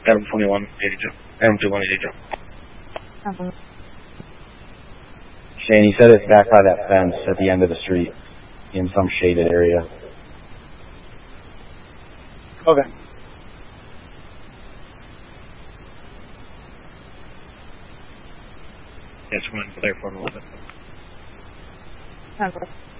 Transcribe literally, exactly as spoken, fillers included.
Adam twenty-one eighty-two. Adam twenty-one eighty-two. Okay. Shane, he said it's back by that fence at the end of the street in some shaded area. Okay. Yes, we're going to clear for a little bit. Okay.